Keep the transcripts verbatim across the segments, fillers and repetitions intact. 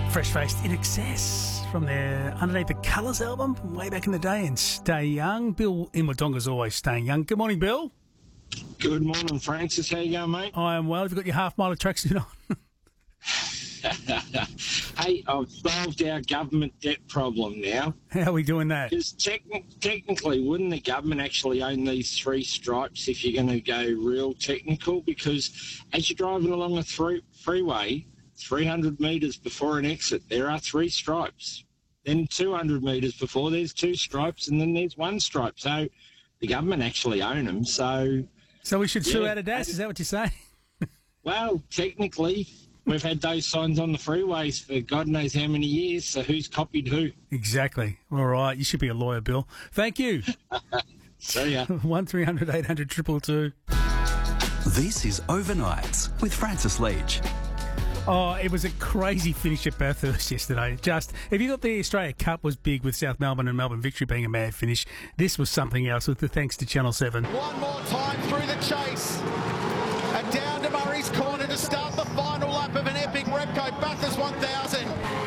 Fresh-faced In Excess from their Underneath the Colours album from way back in the day, and Stay Young. Bill in Wodonga's always staying young. Good morning, Bill. Good morning, Francis. How you going, mate? I am well. Have you got your half-mile tracksuit on? Hey, I've solved our government debt problem now. How are we doing that? Because techni- technically, wouldn't the government actually own these three stripes if you're going to go real technical? Because as you're driving along a three- freeway, three hundred metres before an exit, there are three stripes. Then two hundred metres before, there's two stripes, and then there's one stripe. So the government actually own them. So, So we should sue Yeah, Adidas? Is that what you're saying? well, technically, we've had those signs on the freeways for God knows how many years, so who's copied who? Exactly. All right. You should be a lawyer, Bill. Thank you. See ya. one three hundred eight hundred two two two. This is Overnights with Francis Leach. Oh, it was a crazy finish at Bathurst yesterday. Just, if you thought the Australia Cup was big with South Melbourne and Melbourne Victory being a mad finish, this was something else with the thanks to Channel seven. One more time through the chase. And down to Murray's corner to start the final lap of an epic Repco Bathurst one thousand.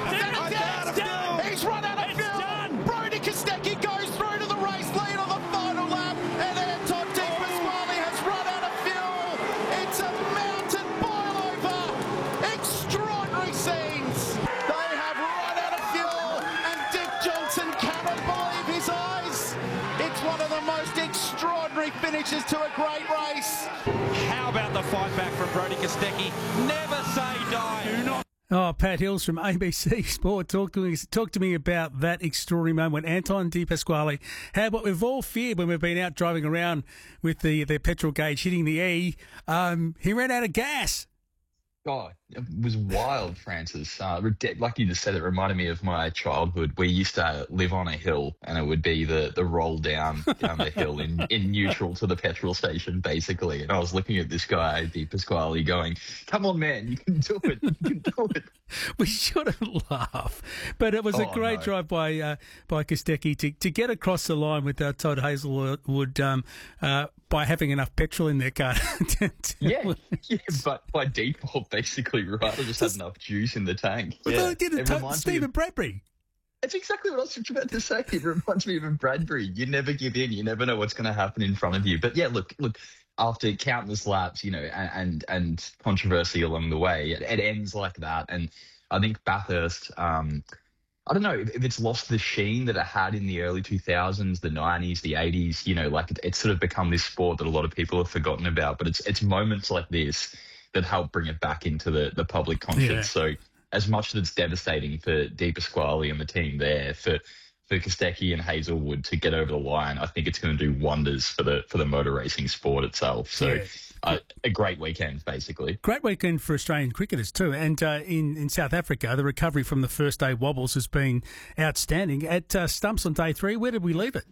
It's done! He's run out of It's fuel. done! Brody Kostecki goes through to the race lead on the final lap. And Anton Di Pasquale has run out of fuel. It's a mountain boil over. Extraordinary scenes. They have run out of fuel. And Dick Johnson cannot believe his eyes. It's one of the most extraordinary finishes to a great race. How about the fight back from Brody Kostecki? Never say die. Do not. Oh, Pat Hills from A B C Sport. Talk to me, talk to me about that extraordinary moment when Anton Di Pasquale had what we've all feared when we've been out driving around with the, the petrol gauge hitting the E. Um, he ran out of gas. Oh, it was wild, Francis. Uh, rede- like you just said, it reminded me of my childhood. We used to live on a hill, and it would be the, the roll down down the hill in, in neutral to the petrol station, basically. And I was looking at this guy, Di Pasquale, going, "Come on, man, you can do it. You can do it." We shouldn't laugh, but it was a Oh, great no. drive by uh, by Kostecki to, to get across the line with uh, Todd Hazelwood um, uh, by having enough petrol in their car. to- to- Yeah, yeah, but by default, basically, Ryder just had enough juice in the tank. But Yeah. they did it, It to reminds me Stephen of- Bradbury. It's exactly what I was about to say. It reminds me of Bradbury. You never give in. You never know what's going to happen in front of you. But yeah, look, look. After countless laps, you know, and and, and controversy along the way, it, it ends like that. And I think Bathurst, um, I don't know if, if it's lost the sheen that it had in the early two thousands, the nineties, the eighties. You know, like it, it's sort of become this sport that a lot of people have forgotten about. But it's it's moments like this that help bring it back into the the public conscience. Yeah. So as much as it's devastating for Di Pasquale and the team there, for for Kostecki and Hazelwood to get over the line, I think it's going to do wonders for the for the motor racing sport itself. So Yeah. uh, a great weekend, basically. Great weekend for Australian cricketers too. And uh, in, in South Africa, the recovery from the first day wobbles has been outstanding. At uh, Stumps on day three, where did we leave it?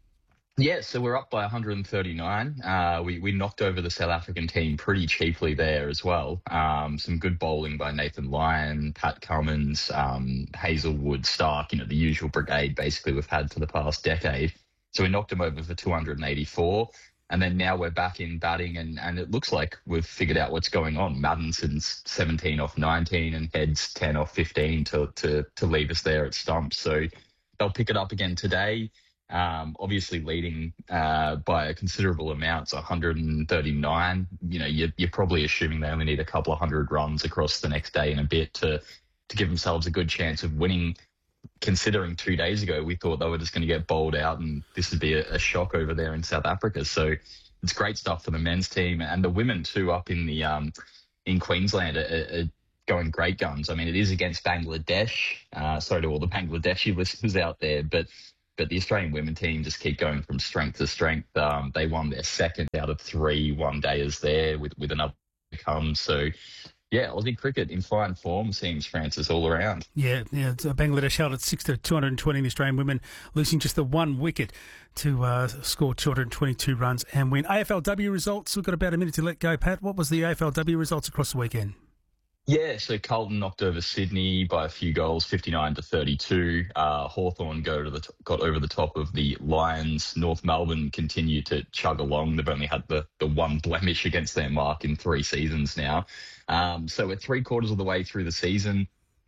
Yeah, so we're up by one hundred thirty-nine. Uh, we, we knocked over the South African team pretty cheaply there as well. Um, some good bowling by Nathan Lyon, Pat Cummins, um, Hazelwood, Stark, you know, the usual brigade basically we've had for the past decade. So we knocked them over for two hundred eighty-four. And then now we're back in batting, and, and it looks like we've figured out what's going on. Madison's seventeen off nineteen and Head's ten off fifteen to, to, to leave us there at Stumps. So they'll pick it up again today. Um, obviously leading uh, by a considerable amount, so one hundred thirty-nine. You know, you're, you're probably assuming they only need a couple of hundred runs across the next day and a bit to to give themselves a good chance of winning. Considering two days ago we thought they were just going to get bowled out, and this would be a, a shock over there in South Africa. So it's great stuff for the men's team, and the women too up in the um, in Queensland are, are going great guns. I mean, it is against Bangladesh. Uh, sorry to all the Bangladeshi listeners out there, but. But the Australian women team just keep going from strength to strength. Um, they won their second out of three one-dayers there with, with another come. So, yeah, Aussie cricket in fine form seems, Francis, all around. Yeah, yeah. It's, uh, Bangladesh held at six to two hundred twenty. The Australian women losing just the one wicket to uh, score two hundred twenty-two runs and win. A F L W results. We've got about a minute to let go, Pat. What was the A F L W results across the weekend? Yeah, so Carlton knocked over Sydney by a few goals, fifty-nine to thirty-two. Uh, Hawthorn go to the t- got over the top of the Lions. North Melbourne continued to chug along. They've only had the, the one blemish against their mark in three seasons now. Um, so we're three quarters of the way through the season.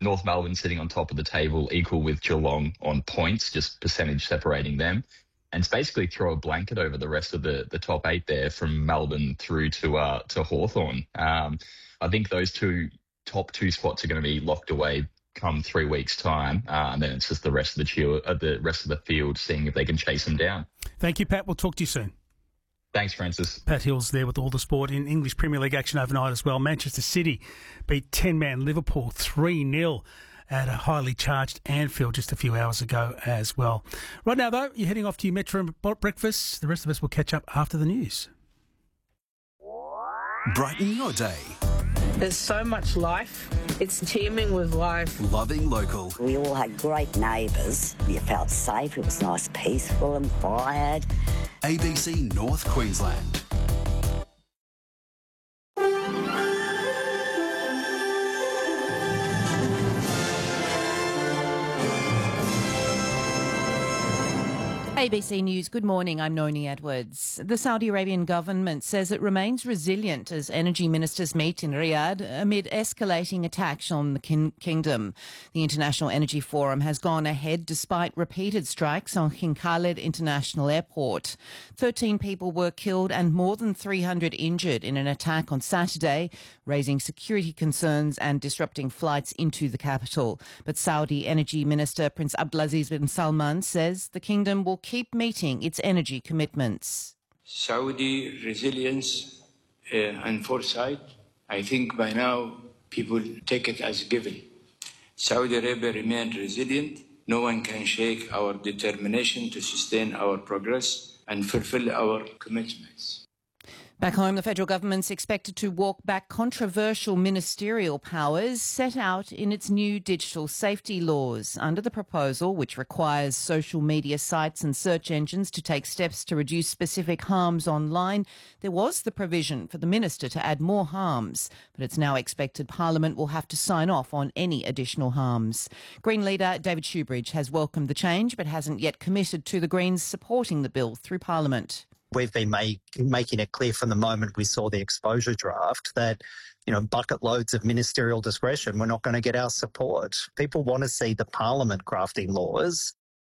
North Melbourne sitting on top of the table, equal with Geelong on points, just percentage separating them. And it's basically throw a blanket over the rest of the, the top eight there from Melbourne through to uh, to Hawthorn. Um, I think those two top two spots are going to be locked away come three weeks' time, uh, and then it's just the rest of the cheer, uh, the rest of the field seeing if they can chase them down. Thank you, Pat. We'll talk to you soon. Thanks, Francis. Pat Hill's there with all the sport in English Premier League action overnight as well. Manchester City beat ten-man Liverpool three nil. At a highly charged Anfield just a few hours ago as well. Right now, though, you're heading off to your Metro breakfast. The rest of us will catch up after the news. Brighten your day. There's so much life. It's teeming with life. Loving local. We all had great neighbours. You felt safe. It was nice, peaceful and quiet. A B C North Queensland. A B C News, good morning, I'm Noni Edwards. The Saudi Arabian government says it remains resilient as energy ministers meet in Riyadh amid escalating attacks on the kin- kingdom. The International Energy Forum has gone ahead despite repeated strikes on King Khalid International Airport. Thirteen people were killed and more than three hundred injured in an attack on Saturday, raising security concerns and disrupting flights into the capital. But Saudi Energy Minister Prince Abdulaziz bin Salman says the kingdom will keep meeting its energy commitments. Saudi resilience uh, and foresight, I think by now people take it as given. Saudi Arabia remains resilient. No one can shake our determination to sustain our progress and fulfill our commitments. Back home, the federal government's expected to walk back controversial ministerial powers set out in its new digital safety laws. Under the proposal, which requires social media sites and search engines to take steps to reduce specific harms online, there was the provision for the minister to add more harms, but it's now expected Parliament will have to sign off on any additional harms. Green leader David Shoebridge has welcomed the change but hasn't yet committed to the Greens supporting the bill through Parliament. We've been make, making it clear from the moment we saw the exposure draft that, you know, bucket loads of ministerial discretion, we're not going to get our support. People want to see the Parliament crafting laws.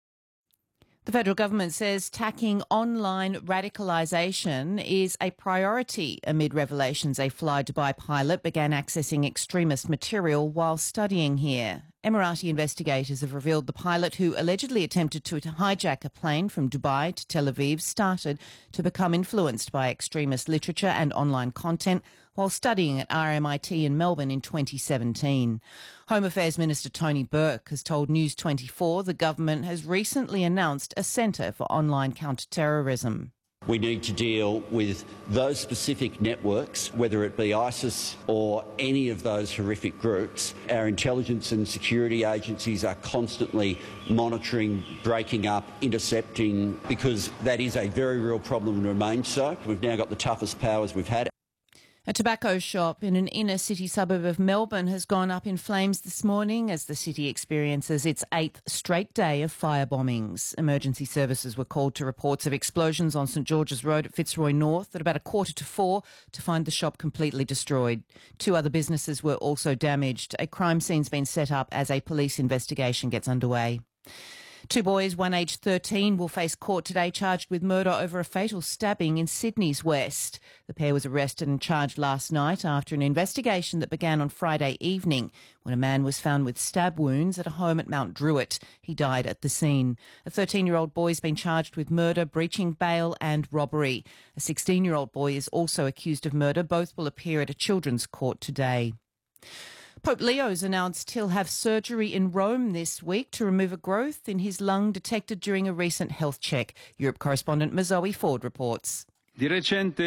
The federal government says tackling online radicalisation is a priority amid revelations a Fly Dubai pilot began accessing extremist material while studying here. Emirati investigators have revealed the pilot, who allegedly attempted to hijack a plane from Dubai to Tel Aviv, started to become influenced by extremist literature and online content while studying at R M I T in Melbourne in twenty seventeen. Home Affairs Minister Tony Burke has told News twenty-four the government has recently announced a centre for online counter-terrorism. We need to deal with those specific networks, whether it be ISIS or any of those horrific groups. Our intelligence and security agencies are constantly monitoring, breaking up, intercepting, because that is a very real problem and remains so. We've now got the toughest powers we've had. A tobacco shop in an inner city suburb of Melbourne has gone up in flames this morning as the city experiences its eighth straight day of fire bombings. Emergency services were called to reports of explosions on St George's Road at Fitzroy North at about a quarter to four to find the shop completely destroyed. Two other businesses were also damaged. A crime scene's been set up as a police investigation gets underway. Two boys, one aged thirteen, will face court today charged with murder over a fatal stabbing in Sydney's West. The pair was arrested and charged last night after an investigation that began on Friday evening when a man was found with stab wounds at a home at Mount Druitt. He died at the scene. A thirteen-year-old boy has been charged with murder, breaching bail and robbery. A sixteen-year-old boy is also accused of murder. Both will appear at a children's court today. Pope Leo's announced he'll have surgery in Rome this week to remove a growth in his lung detected during a recent health check. Europe correspondent Mazoe Ford reports. Di recente